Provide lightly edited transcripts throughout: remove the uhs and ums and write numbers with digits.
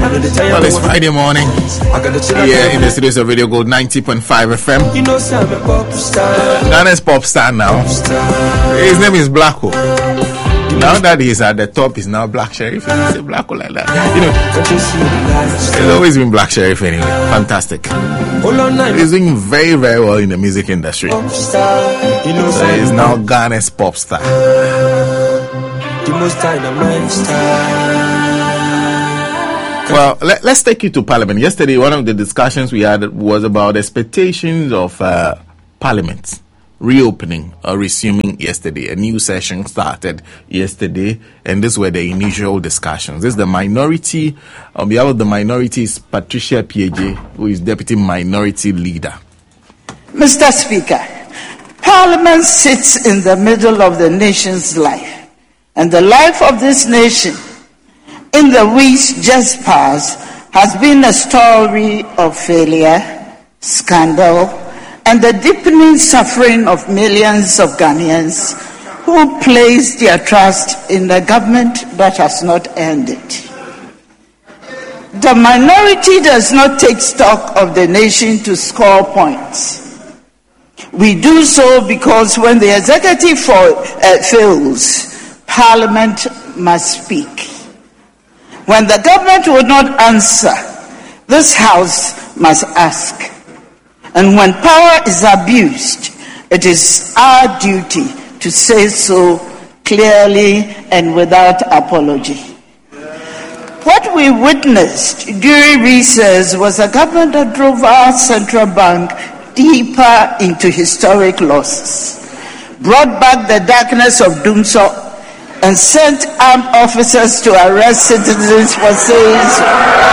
Well, it's Friday morning here in the studios of Radio Gold 90.5 FM. Ghana's pop star now. His name is Blacko. Now that he's at the top, he's now Black Sheriff. He's a Blacko like that. You know, he's always been Black Sheriff anyway. Fantastic. He's doing very, very well in the music industry. So he's now Ghana's pop star. Well, let's take you to Parliament. Yesterday, one of the discussions we had was about expectations of Parliament reopening or resuming yesterday. A new session started yesterday, and these were the initial discussions. This is the minority. On behalf of the minority is Patricia Piege, who is Deputy Minority Leader. Mr. Speaker, Parliament sits in the middle of the nation's life, and the life of this nation in the weeks just past has been a story of failure, scandal, and the deepening suffering of millions of Ghanaians who place their trust in a government that has not earned it. The minority does not take stock of the nation to score points. We do so because when the executive fails, Parliament must speak. When the government will not answer, this House must ask. And when power is abused, it is our duty to say so clearly and without apology. What we witnessed during recess was a government that drove our central bank deeper into historic losses, brought back the darkness of doomsday, and sent armed officers to arrest citizens for saying so.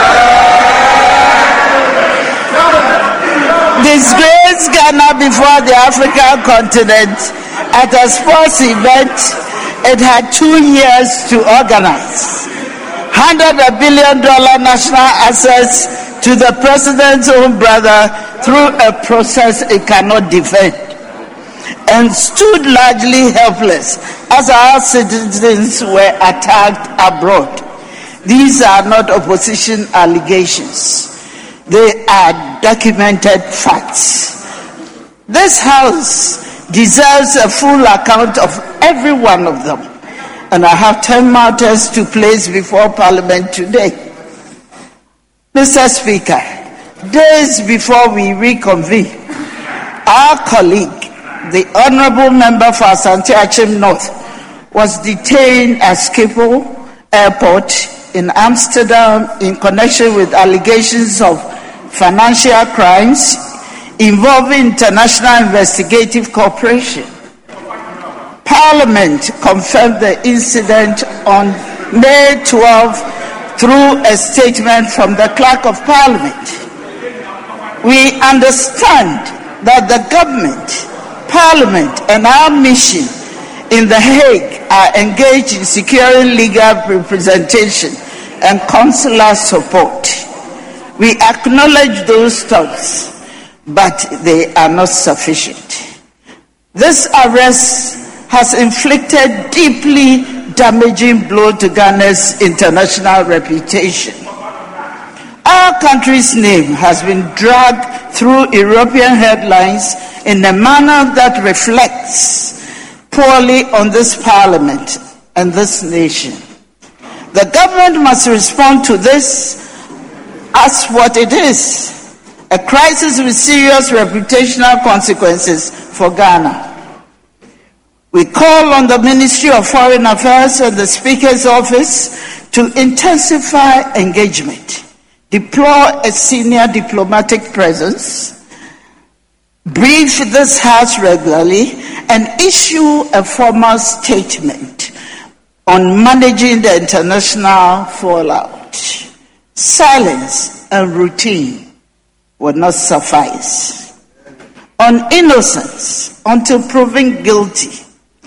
Disgraced Ghana before the African continent at a sports event it had 2 years to organize. Handed $1 billion national assets to the president's own brother through a process it cannot defend, and stood largely helpless as our citizens were attacked abroad. These are not opposition allegations. They are documented facts. This House deserves a full account of every one of them, and I have 10 matters to place before Parliament today. Mr. Speaker, days before we reconvene, our colleague, the Honourable Member for Asante Achim North, was detained at Schiphol Airport in Amsterdam in connection with allegations of financial crimes involving International Investigative Corporation. Parliament confirmed the incident on May 12 through a statement from the Clerk of Parliament. We understand that the government, Parliament, and our mission in The Hague are engaged in securing legal representation and consular support. We acknowledge those steps, but they are not sufficient. This arrest has inflicted deeply damaging blow to Ghana's international reputation. Our country's name has been dragged through European headlines in a manner that reflects poorly on this Parliament and this nation. The government must respond to this as what it is, a crisis with serious reputational consequences for Ghana. We call on the Ministry of Foreign Affairs and the Speaker's Office to intensify engagement, deploy a senior diplomatic presence, brief this House regularly, and issue a formal statement on managing the international fallout. Silence and routine would not suffice. On innocence, until proven guilty,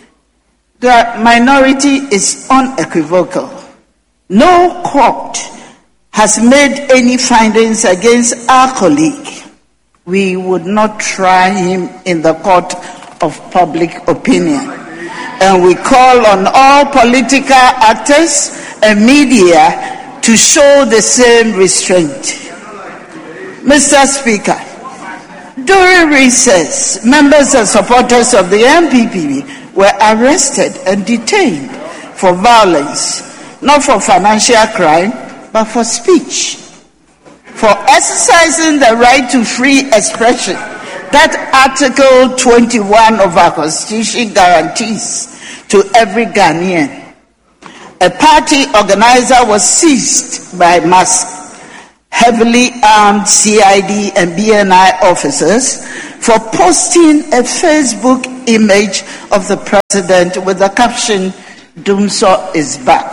the minority is unequivocal. No court has made any findings against our colleague. We would not try him in the court of public opinion. And we call on all political actors and media to show the same restraint. Mr. Speaker, during recess, members and supporters of the NPP were arrested and detained for violence, not for financial crime, but for speech, for exercising the right to free expression that Article 21 of our Constitution guarantees to every Ghanaian. A party organizer was seized by Musk, heavily armed CID and BNI officers for posting a Facebook image of the president with the caption, "Dumsor is back."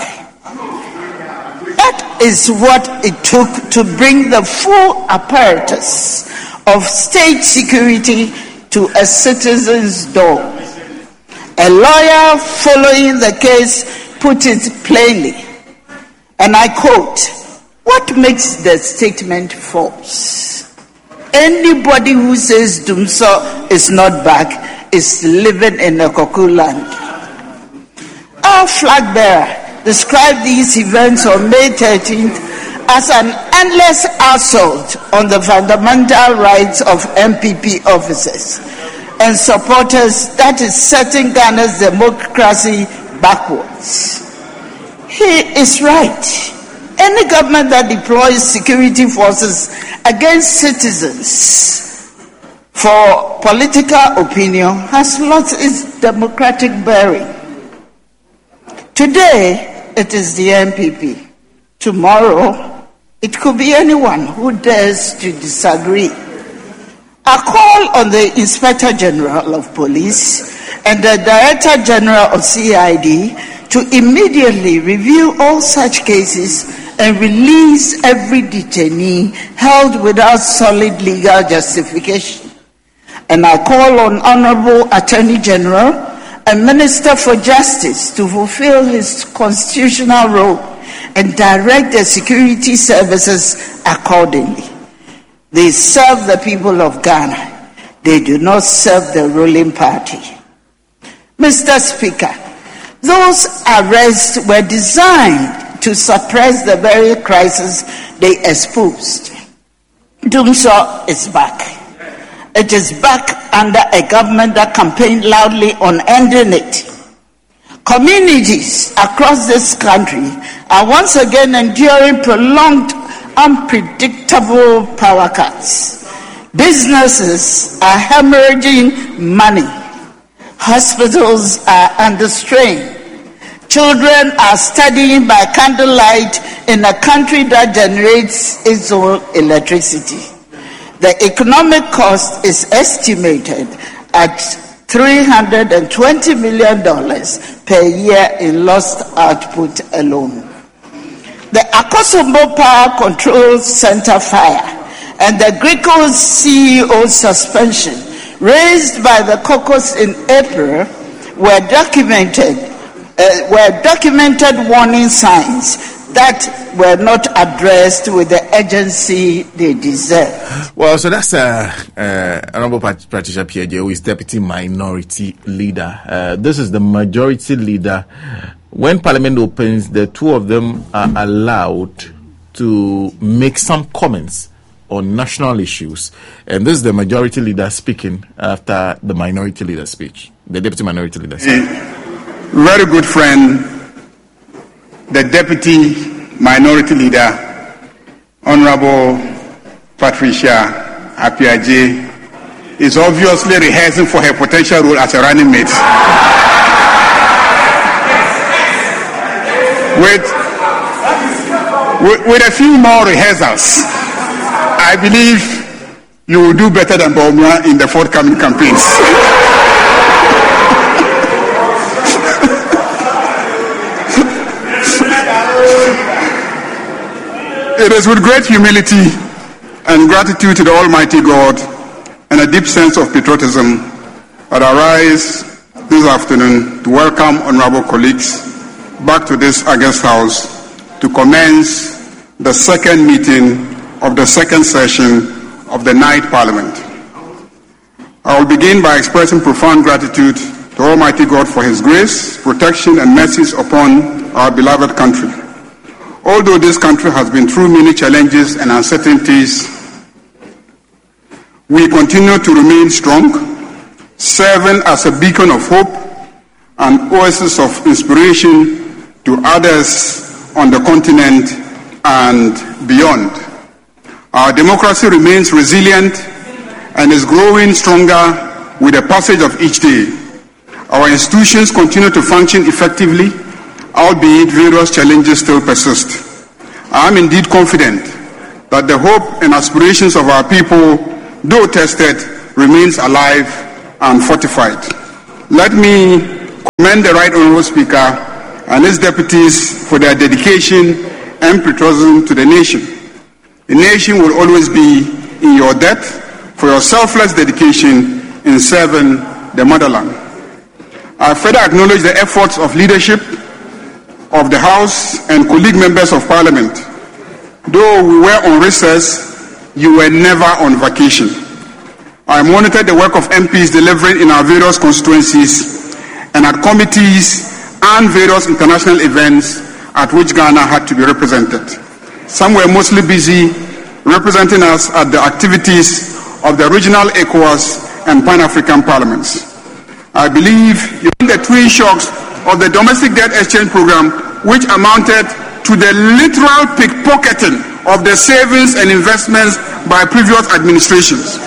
That is what it took to bring the full apparatus of state security to a citizen's door. A lawyer following the case put it plainly, and I quote, "What makes the statement false? Anybody who says Dumsor is not back is living in a cuckoo land." Our flag bearer described these events on May 13th as an endless assault on the fundamental rights of NPP officers and supporters that is setting Ghana's democracy backwards. He is right. Any government that deploys security forces against citizens for political opinion has lost its democratic bearing. Today, it is the NPP. Tomorrow, it could be anyone who dares to disagree. I call on the Inspector General of Police and the Director General of CID to immediately review all such cases and release every detainee held without solid legal justification. And I call on Honorable Attorney General and Minister for Justice to fulfill his constitutional role and direct the security services accordingly. They serve the people of Ghana. They do not serve the ruling party. Mr. Speaker, those arrests were designed to suppress the very crisis they exposed. Dumsor is back. It is back under a government that campaigned loudly on ending it. Communities across this country are once again enduring prolonged, unpredictable power cuts. Businesses are hemorrhaging money. Hospitals are under strain. Children are studying by candlelight in a country that generates its own electricity. The economic cost is estimated at $320 million per year in lost output alone. The Akosombo Power Control Center fire and the Greco CEO suspension raised by the caucus in April were documented warning signs that were not addressed with the urgency they deserve. Well, so that's Honorable Patricia Pierre, who is Deputy Minority Leader. This is the Majority Leader. When Parliament opens, the two of them are allowed to make some comments on national issues. And this is the Majority Leader speaking after the Minority Leader speech. The Deputy Minority Leader speech. Very good friend, the Deputy Minority Leader, Honorable Patricia Apiaje, is obviously rehearsing for her potential role as a running mate. With a few more rehearsals, I believe you will do better than Baumia in the forthcoming campaigns. It is with great humility and gratitude to the Almighty God and a deep sense of patriotism that I rise this afternoon to welcome honorable colleagues back to this August House to commence the second meeting of the second session of the Night Parliament. I will begin by expressing profound gratitude to Almighty God for His grace, protection, and mercies upon our beloved country. although this country has been through many challenges and uncertainties, we continue to remain strong, serving as a beacon of hope and oasis of inspiration to others on the continent and beyond. Our democracy remains resilient and is growing stronger with the passage of each day. Our institutions continue to function effectively, albeit various challenges still persist. I am indeed confident that the hope and aspirations of our people, though tested, remains alive and fortified. Let me commend the Right Honourable Speaker and his deputies for their dedication and patriotism to the nation. The nation will always be in your debt for your selfless dedication in serving the motherland. I further acknowledge the efforts of leadership of the House and colleague members of Parliament. Though we were on recess, you were never on vacation. I monitored the work of MPs delivering in our various constituencies and at committees and various international events at which Ghana had to be represented. Some were mostly busy representing us at the activities of the regional ECOWAS and Pan-African parliaments. I believe during the twin shocks of the domestic debt exchange program, which amounted to the literal pickpocketing of the savings and investments by previous administrations.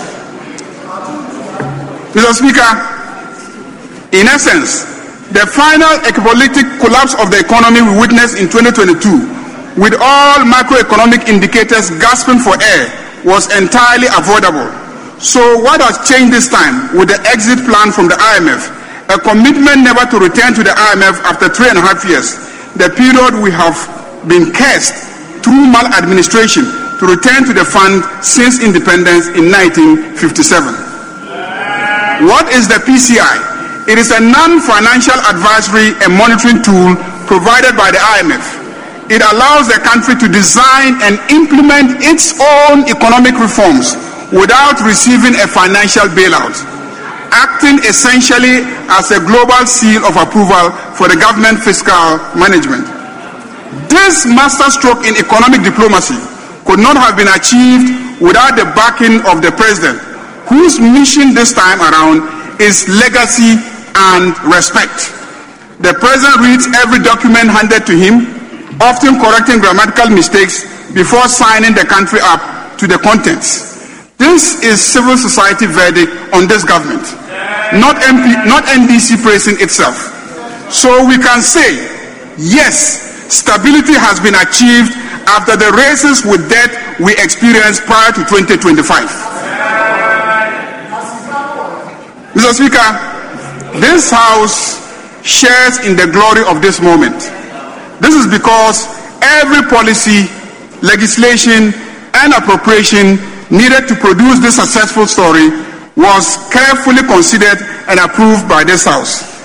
Mr. Speaker, in essence, the final ecopolitic collapse of the economy we witnessed in 2022, with all macroeconomic indicators gasping for air, was entirely avoidable. So what has changed this time with the exit plan from the IMF, a commitment never to return to the IMF after 3.5 years, the period we have been cursed through maladministration to return to the fund since independence in 1957. What is the PCI? It is a non-financial advisory and monitoring tool provided by the IMF. It allows the country to design and implement its own economic reforms without receiving a financial bailout, acting essentially as a global seal of approval for the government fiscal management. This masterstroke in economic diplomacy could not have been achieved without the backing of the president, whose mission this time around is legacy and respect. The president reads every document handed to him, often correcting grammatical mistakes before signing the country up to the contents. This is civil society verdict on this government, not NDC praising itself. So we can say, yes, stability has been achieved after the races with debt we experienced prior to 2025. Mr. Speaker, this House shares in the glory of this moment. This is because every policy, legislation, and appropriation needed to produce this successful story was carefully considered and approved by this House.